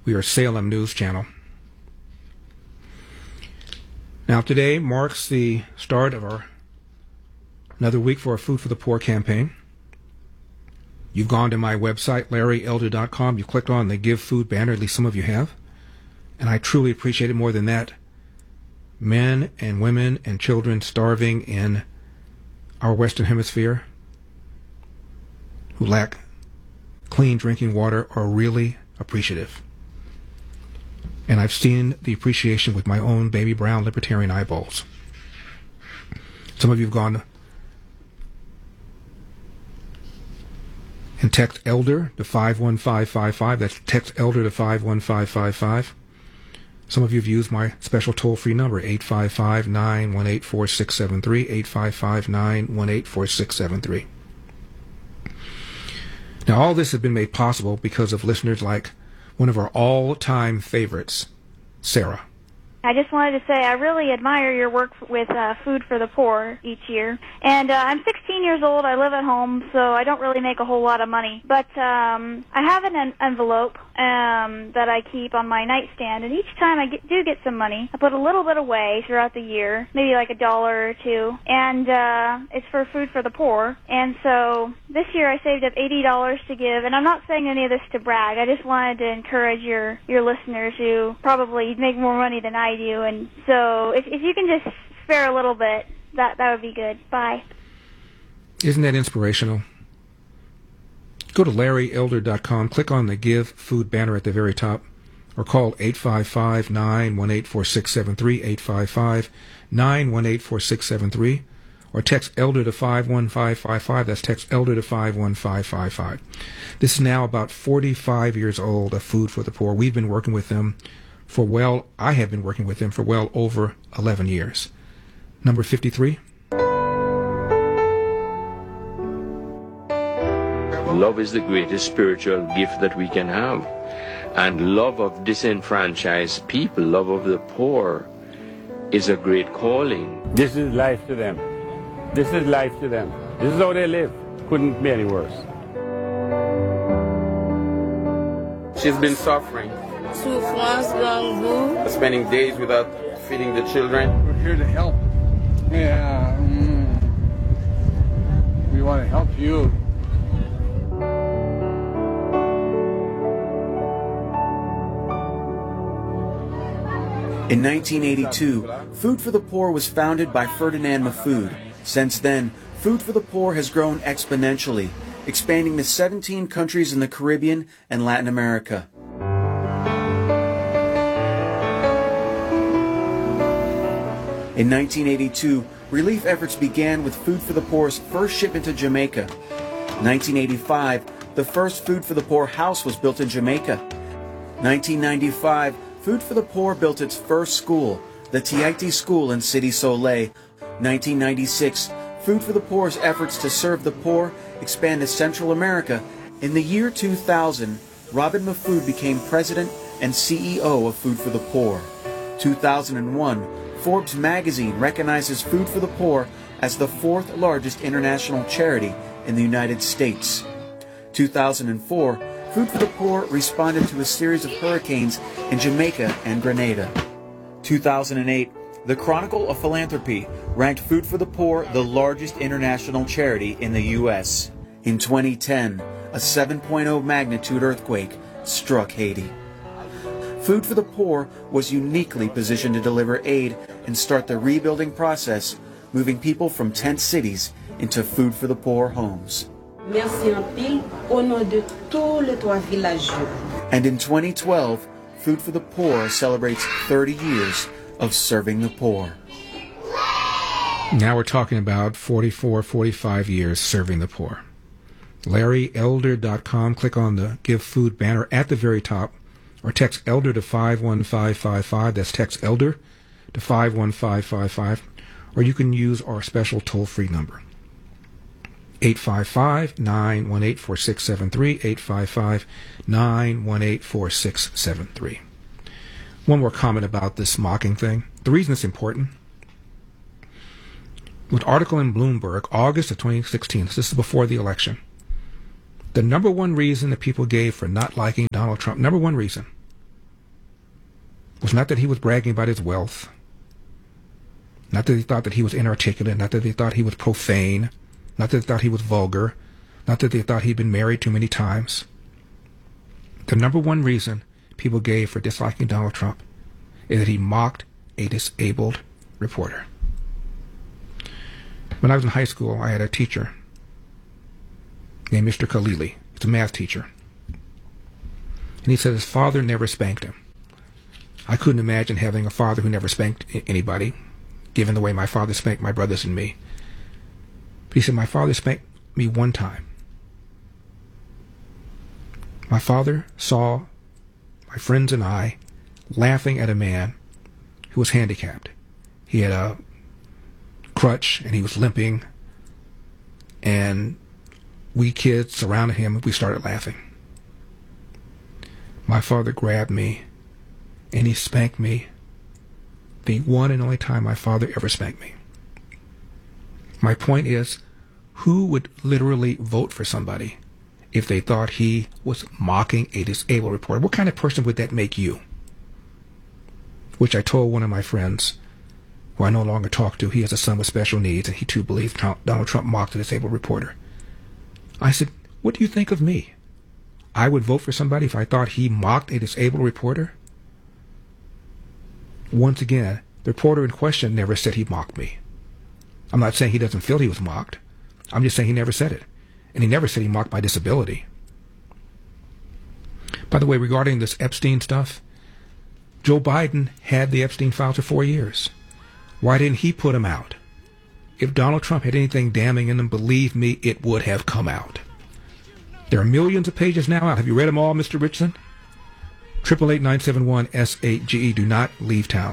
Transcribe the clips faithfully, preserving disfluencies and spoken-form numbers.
We are Salem News Channel. Now today marks the start of our another week for our Food for the Poor campaign. You've gone to my website, larry elder dot com. You've clicked on the Give Food banner, at least some of you have. And I truly appreciate it more than that. Men and women and children starving in our Western Hemisphere who lack clean drinking water are really appreciative. And I've seen the appreciation with my own baby brown libertarian eyeballs. Some of you have gone and text ELDER to five one five five five. That's text ELDER to five one five five five. Some of you have used my special toll-free number, eight five five, nine one eight, four six seven three, eight five five, nine one eight, four six seven three. Now, all this has been made possible because of listeners like one of our all-time favorites, Sarah. I just wanted to say I really admire your work with uh, Food for the Poor each year. And uh, I'm sixteen years old. I live at home, so I don't really make a whole lot of money. But um, I have an en- envelope um, that I keep on my nightstand, and each time I get, do get some money, I put a little bit away throughout the year, maybe like a dollar or two, and uh, it's for Food for the Poor. And so this year I saved up eighty dollars to give, and I'm not saying any of this to brag. I just wanted to encourage your, your listeners who probably make more money than I do, and so if, if you can just spare a little bit, that, that would be good. Bye. Isn't that inspirational? Go to larry elder dot com, click on the Give Food banner at the very top, or call eight five five, nine one eight, four six seven three, eight five five, nine one eight, four six seven three, or text ELDER to five one five five five. That's text ELDER to five one five five five. This is now about forty-five years old of Food for the Poor. We've been working with them for well, I have been working with them for well over eleven years. Number fifty-three. Love is the greatest spiritual gift that we can have. And love of disenfranchised people, love of the poor, is a great calling. This is life to them. This is life to them. This is how they live. Couldn't be any worse. She's been suffering. Souffrance, langue. Spending days without feeding the children. We're here to help. Yeah. Mm. We want to help you. In nineteen eighty-two, Food for the Poor was founded by Ferdinand Mahfoud. Since then, Food for the Poor has grown exponentially, expanding to seventeen countries in the Caribbean and Latin America. In nineteen eighty-two, relief efforts began with Food for the Poor's first shipment to Jamaica. nineteen eighty-five, the first Food for the Poor house was built in Jamaica. nineteen ninety-five, Food for the Poor built its first school, the Tiaiti School in City Soleil. nineteen ninety-six, Food for the Poor's efforts to serve the poor expand to Central America. In the year two thousand, Robin Mahfoud became president and C E O of Food for the Poor. two thousand one, Forbes magazine recognizes Food for the Poor as the fourth largest international charity in the United States. two thousand four, Food for the Poor responded to a series of hurricanes in Jamaica and Grenada. two thousand eight, the Chronicle of Philanthropy ranked Food for the Poor the largest international charity in the U S. In twenty ten, a seven point oh magnitude earthquake struck Haiti. Food for the Poor was uniquely positioned to deliver aid and start the rebuilding process, moving people from tent cities into Food for the Poor homes. Merci en pile au nom de tous les trois villageois. And in twenty twelve, Food for the Poor celebrates thirty years of serving the poor. Now we're talking about forty-four, forty-five years serving the poor. larry elder dot com, click on the Give Food banner at the very top, or text ELDER to five one five five five. That's text ELDER to five one five five five. Or you can use our special toll-free number, eight five five, nine one eight, four six seven three, eight five five, nine one eight, four six seven three. One more comment about this mocking thing. The reason it's important, with an article in Bloomberg, August of twenty sixteen, this is before the election, the number one reason that people gave for not liking Donald Trump, number one reason, was not that he was bragging about his wealth, not that they thought that he was inarticulate, not that they thought he was profane, not that they thought he was vulgar, not that they thought he'd been married too many times. The number one reason people gave for disliking Donald Trump is that he mocked a disabled reporter. When I was in high school, I had a teacher named Mister Khalili. He's a math teacher. And he said his father never spanked him. I couldn't imagine having a father who never spanked anybody, given the way my father spanked my brothers and me. But he said, my father spanked me one time. My father saw my friends and I laughing at a man who was handicapped. He had a crutch and he was limping, and we kids surrounded him and we started laughing. My father grabbed me and he spanked me, the one and only time my father ever spanked me. My point is, who would literally vote for somebody if they thought he was mocking a disabled reporter? What kind of person would that make you? Which I told one of my friends, who I no longer talk to. He has a son with special needs, and he too believes Trump, Donald Trump mocked a disabled reporter. I said, what do you think of me? I would vote for somebody if I thought he mocked a disabled reporter? Once again, the reporter in question never said he mocked me. I'm not saying he doesn't feel he was mocked. I'm just saying he never said it. And he never said he mocked my disability. By the way, regarding this Epstein stuff, Joe Biden had the Epstein files for four years. Why didn't he put them out? If Donald Trump had anything damning in them, believe me, it would have come out. There are millions of pages now out. Have you read them all, Mister Richardson? eight eight eight, nine seven one, S eight G E. Do not leave town.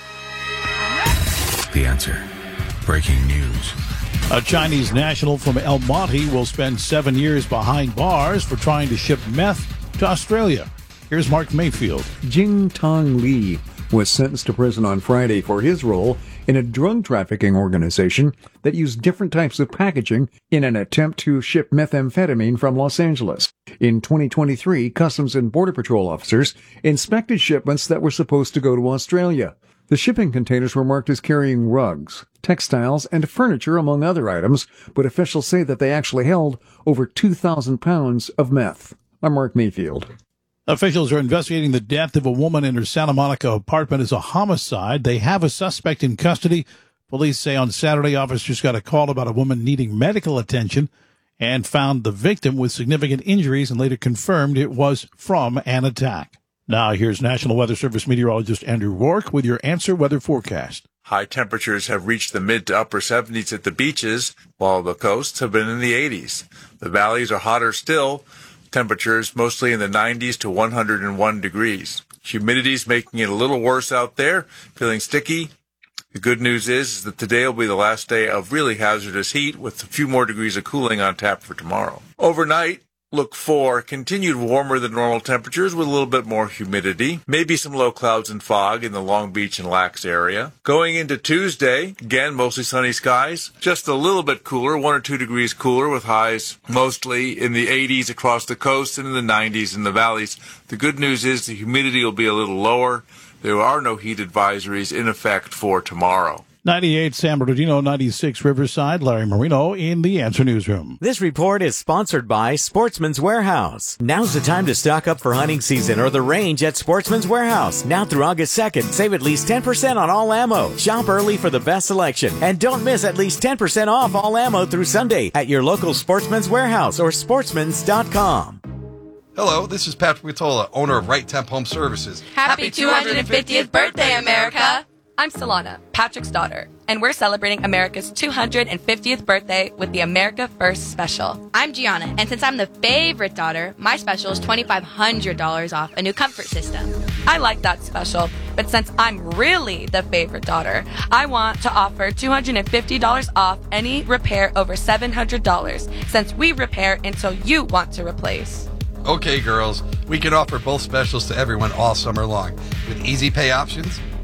The Answer. Breaking news. A Chinese national from El Monte will spend seven years behind bars for trying to ship meth to Australia. Here's Mark Mayfield. Jing Tong Li was sentenced to prison on Friday for his role in a drug trafficking organization that used different types of packaging in an attempt to ship methamphetamine from Los Angeles. In twenty twenty-three, Customs and Border Patrol officers inspected shipments that were supposed to go to Australia. The shipping containers were marked as carrying rugs, textiles, and furniture, among other items, but officials say that they actually held over two thousand pounds of meth. I'm Mark Mayfield. Officials are investigating the death of a woman in her Santa Monica apartment as a homicide. They have a suspect in custody. Police say on Saturday officers got a call about a woman needing medical attention and found the victim with significant injuries and later confirmed it was from an attack. Now here's National Weather Service meteorologist Andrew Rourke with your Answer Weather forecast. High temperatures have reached the mid to upper seventies at the beaches, while the coasts have been in the eighties. The valleys are hotter still. Temperatures mostly in the nineties to one hundred one degrees. Humidity's making it a little worse out there, feeling sticky. The good news is, is that today will be the last day of really hazardous heat, with a few more degrees of cooling on tap for tomorrow. Overnight, look for continued warmer than normal temperatures with a little bit more humidity. Maybe some low clouds and fog in the Long Beach and Lax area. Going into Tuesday, again, mostly sunny skies. Just a little bit cooler, one or two degrees cooler, with highs mostly in the eighties across the coast and in the nineties in the valleys. The good news is the humidity will be a little lower. There are no heat advisories in effect for tomorrow. ninety-eight San Bernardino, ninety-six Riverside. Larry Marino in the Answer Newsroom. This report is sponsored by Sportsman's Warehouse. Now's the time to stock up for hunting season or the range at Sportsman's Warehouse. Now through August second, save at least ten percent on all ammo. Shop early for the best selection. And don't miss at least ten percent off all ammo through Sunday at your local Sportsman's Warehouse or sportsmans dot com. Hello, this is Patrick Vitola, owner of Right Temp Home Services. Happy two hundred fiftieth birthday, America! I'm Solana, Patrick's daughter, and we're celebrating America's two hundred fiftieth birthday with the America First Special. I'm Gianna, and since I'm the favorite daughter, my special is twenty-five hundred dollars off a new comfort system. I like that special, but since I'm really the favorite daughter, I want to offer two hundred fifty dollars off any repair over seven hundred dollars, since we repair until you want to replace. Okay, girls, we can offer both specials to everyone all summer long with easy pay options,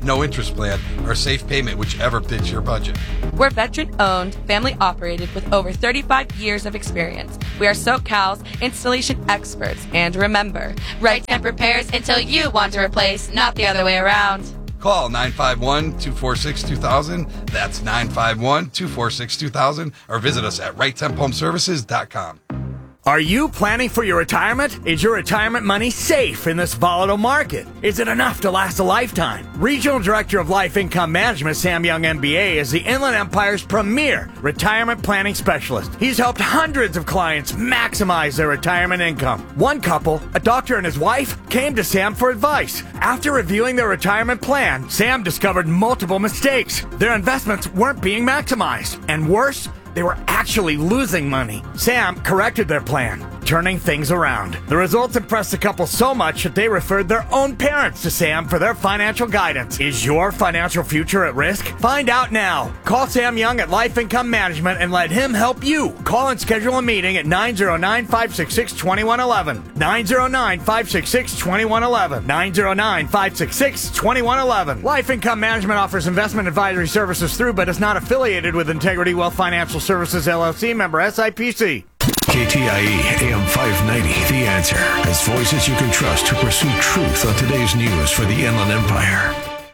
no interest plan, or safe payment, whichever fits your budget. We're veteran-owned, family-operated with over thirty-five years of experience. We are SoCal's installation experts. And remember, Right Temp repairs until you want to replace, not the other way around. Call nine five one, two four six, two thousand. That's nine five one, two four six, two thousand. Or visit us at right temp home services dot com. Are you planning for your retirement? Is your retirement money safe in this volatile market? Is it enough to last a lifetime? Regional Director of Life Income Management, Sam Young, M B A, is the Inland Empire's premier retirement planning specialist. He's helped hundreds of clients maximize their retirement income. One couple, a doctor and his wife, came to Sam for advice. After reviewing their retirement plan, Sam discovered multiple mistakes. Their investments weren't being maximized. And worse, they were actually losing money. Sam corrected their plan, turning things around. The results impressed the couple so much that they referred their own parents to Sam for their financial guidance. Is your financial future at risk? Find out now. Call Sam Young at Life Income Management and let him help you. Call and schedule a meeting at nine zero nine, five six six, two one one one. nine zero nine, five six six, two one one one. nine zero nine, five six six, two one one one. Life Income Management offers investment advisory services through but is not affiliated with Integrity Wealth Financial Services, L L C, member S I P C. K T I E A M five ninety, The Answer, as voices you can trust to pursue truth on today's news for the Inland Empire.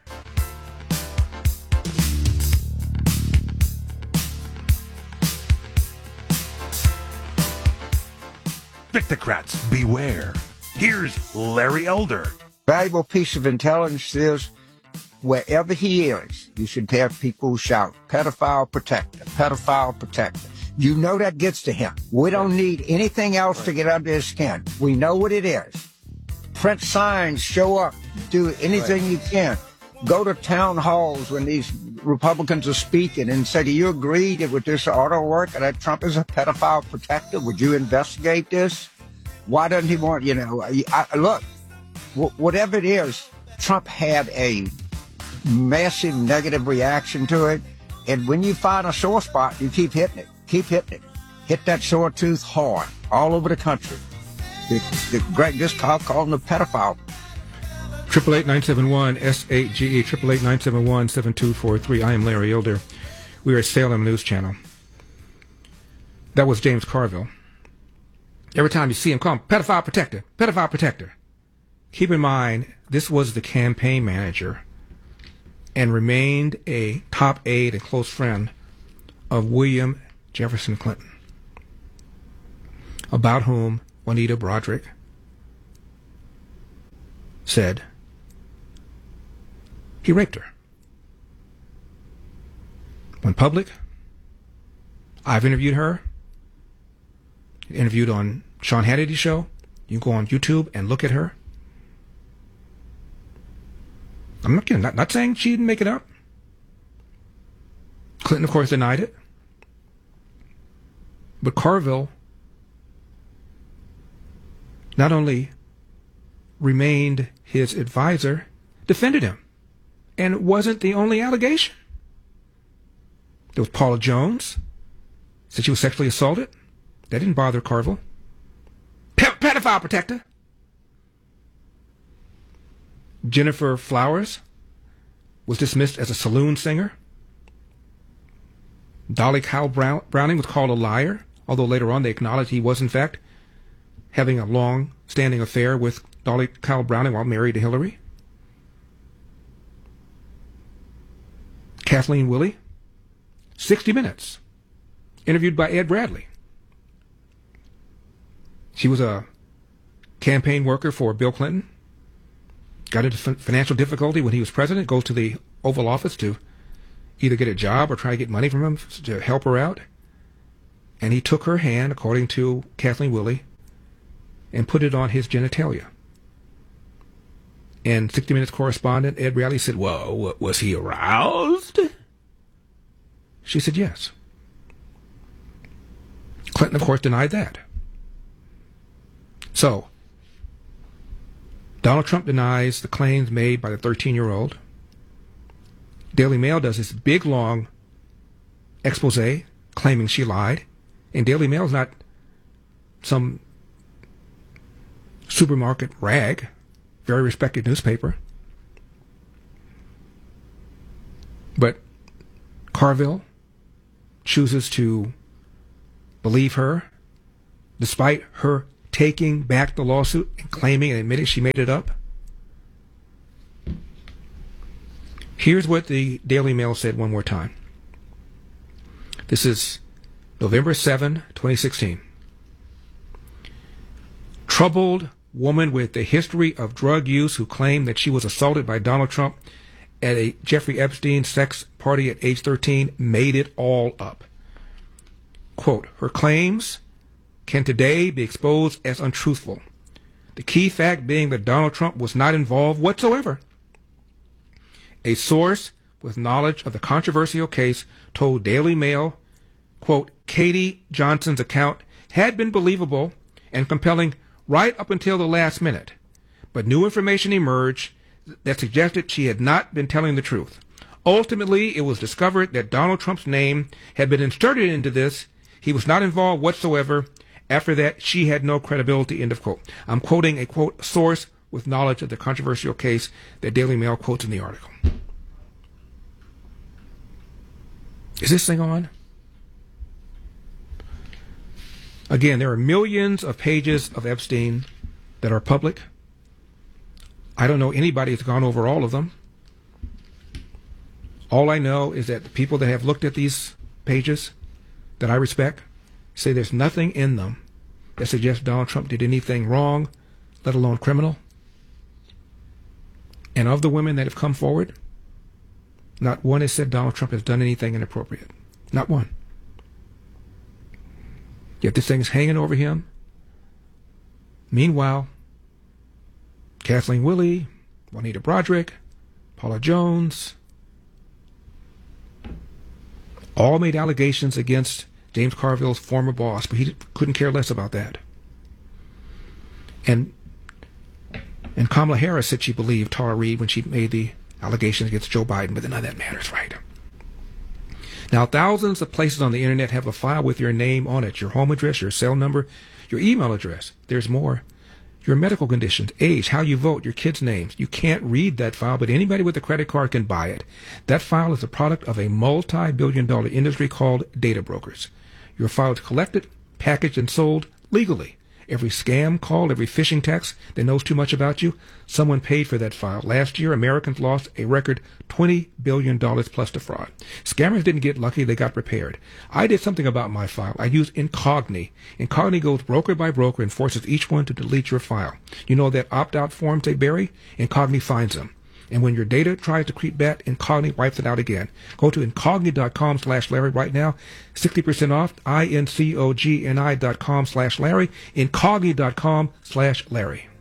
Victocrats, beware. Here's Larry Elder. Valuable piece of intelligence is wherever he is, you should have people shout, pedophile protector, pedophile protector. You know that gets to him. We don't need anything else right. to get under his skin. We know what it is. Print signs, show up, do anything right. you can. Go to town halls when these Republicans are speaking and say, do you agree that with this auto work that Trump is a pedophile protector? Would you investigate this? Why doesn't he want, you know, I, I, look, w- whatever it is, Trump had a massive negative reaction to it. And when you find a sore spot, you keep hitting it. Keep hitting it. Hit that sore tooth hard all over the country. The, the Greg just called, called him a pedophile. Triple eight nine seven one S eight G E. Triple eight nine seven one seven two four three. I am Larry Elder. We are at Salem News Channel. That was James Carville. Every time you see him, call him pedophile protector, pedophile protector. Keep in mind, this was the campaign manager and remained a top aide and close friend of William Jefferson Clinton, about whom Juanita Broderick said he raped her. Went public. I've interviewed her. Interviewed on Sean Hannity's show. You can go on YouTube and look at her. I'm not kidding. Not, not saying she didn't make it up. Clinton, of course, denied it. But Carville not only remained his advisor, defended him. And it wasn't the only allegation. There was Paula Jones, said she was sexually assaulted. That didn't bother Carville. Pe- pedophile protector. Jennifer Flowers was dismissed as a saloon singer. Dolly Kyle Brown- Browning was called a liar, although later on they acknowledged he was, in fact, having a long-standing affair with Dolly Kyle Browning while married to Hillary. Kathleen Willey, sixty minutes, interviewed by Ed Bradley. She was a campaign worker for Bill Clinton, got into financial difficulty when he was president, goes to the Oval Office to either get a job or try to get money from him to help her out. And he took her hand, according to Kathleen Willey, and put it on his genitalia. And sixty minutes correspondent Ed Bradley said, well, was he aroused? She said yes. Clinton, of course, denied that. So, Donald Trump denies the claims made by the thirteen-year-old. Daily Mail does this big, long expose claiming she lied. And Daily Mail is not some supermarket rag, very respected newspaper. But Carville chooses to believe her, despite her taking back the lawsuit and claiming and admitting she made it up. Here's what the Daily Mail said one more time. This is November seventh, twenty sixteen. Troubled woman with a history of drug use who claimed that she was assaulted by Donald Trump at a Jeffrey Epstein sex party at age thirteen made it all up. Quote, her claims can today be exposed as untruthful. The key fact being that Donald Trump was not involved whatsoever. A source with knowledge of the controversial case told Daily Mail, quote, Katie Johnson's account had been believable and compelling right up until the last minute, but new information emerged that suggested she had not been telling the truth. Ultimately, it was discovered that Donald Trump's name had been inserted into this. He was not involved whatsoever. After that, she had no credibility, end of quote. I'm quoting a, quote, source with knowledge of the controversial case that Daily Mail quotes in the article. Is this thing on? Again, there are millions of pages of Epstein that are public. I don't know anybody that's gone over all of them. All I know is that the people that have looked at these pages that I respect say there's nothing in them that suggests Donald Trump did anything wrong, let alone criminal. And of the women that have come forward, not one has said Donald Trump has done anything inappropriate. Not one. Yet this thing is hanging over him. Meanwhile, Kathleen Willey, Juanita Broaddrick, Paula Jones, all made allegations against James Carville's former boss, but he couldn't care less about that. And and Kamala Harris said she believed Tara Reid when she made the allegations against Joe Biden, but none of that matters, right? Now, thousands of places on the internet have a file with your name on it, your home address, your cell number, your email address. There's more. Your medical conditions, age, how you vote, your kids' names. You can't read that file, but anybody with a credit card can buy it. That file is a product of a multi-billion dollar industry called data brokers. Your file is collected, packaged, and sold legally. Every scam call, every phishing text that knows too much about you, someone paid for that file. Last year, Americans lost a record twenty billion dollars plus to fraud. Scammers didn't get lucky, they got prepared. I did something about my file. I used Incogni. Incogni goes broker by broker and forces each one to delete your file. You know that opt-out forms they bury? Incogni finds them. And when your data tries to creep back, Incogni wipes it out again. Go to Incogni.com slash Larry right now. sixty percent off, I N C O G N I dot com slash Larry. Incogni.com slash Larry.